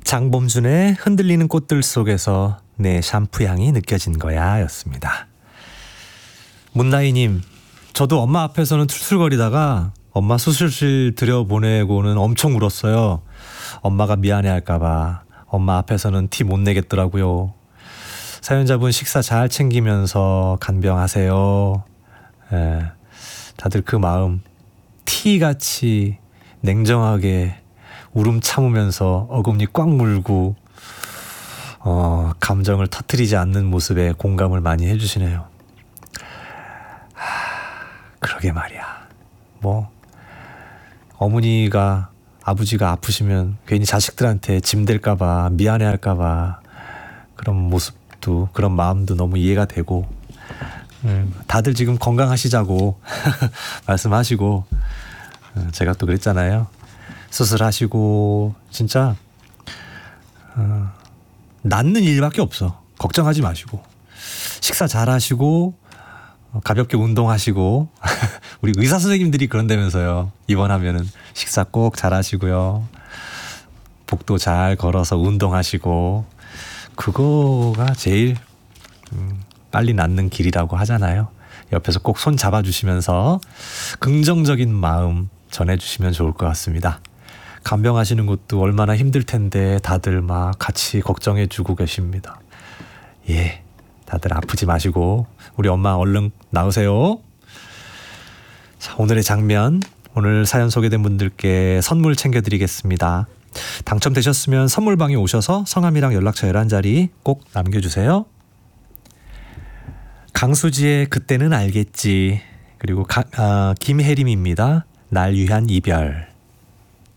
장범준의 흔들리는 꽃들 속에서 내 샴푸 향이 느껴진 거야 였습니다. 문나이님, 저도 엄마 앞에서는 툴툴거리다가 엄마 수술실 들여보내고는 엄청 울었어요. 엄마가 미안해할까봐 엄마 앞에서는 티 못 내겠더라고요. 사연자분 식사 잘 챙기면서 간병하세요. 다들 그 마음 티같이 냉정하게 울음 참으면서 어금니 꽉 물고 감정을 터뜨리지 않는 모습에 공감을 많이 해주시네요. 그러게 말이야. 뭐 어머니가 아버지가 아프시면 괜히 자식들한테 짐 될까봐 미안해할까봐 그런 모습도 그런 마음도 너무 이해가 되고 다들 지금 건강하시자고 말씀하시고 제가 또 그랬잖아요. 수술하시고 진짜 낫는 일밖에 없어. 걱정하지 마시고 식사 잘하시고 가볍게 운동하시고 우리 의사 선생님들이 그런다면서요. 입원하면은 식사 꼭 잘하시고요. 복도 잘 걸어서 운동하시고 그거가 제일 빨리 낫는 길이라고 하잖아요. 옆에서 꼭 손 잡아주시면서 긍정적인 마음 전해주시면 좋을 것 같습니다. 간병하시는 것도 얼마나 힘들 텐데 다들 막 같이 걱정해주고 계십니다. 예, 다들 아프지 마시고 우리 엄마 얼른 나으세요. 자, 오늘의 장면, 오늘 사연 소개된 분들께 선물 챙겨드리겠습니다. 당첨되셨으면 선물방에 오셔서 성함이랑 연락처 11자리 꼭 남겨주세요. 강수지의 그때는 알겠지, 그리고 김혜림입니다. 날 위한 이별.